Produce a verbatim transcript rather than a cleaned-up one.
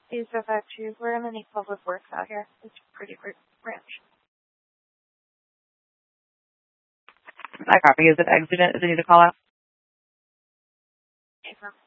is the fact too, we're gonna need public works out here. It's pretty branch. I copy. Is it accident? Is it need to call out? Okay,